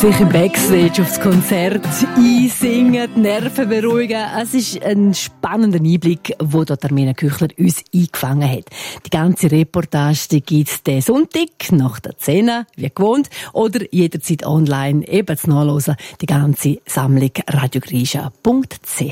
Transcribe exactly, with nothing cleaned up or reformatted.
sich im Backstage aufs Konzert einsingen, die Nerven beruhigen. Es ist ein spannender Einblick, wo dort Armina Küchler uns eingefangen hat. Die ganze Reportage gibt es diesen Sonntag nach der zehn, wie gewohnt, oder jederzeit online eben zu nachhören. Die ganze Sammlung radiogrisha punkt c h.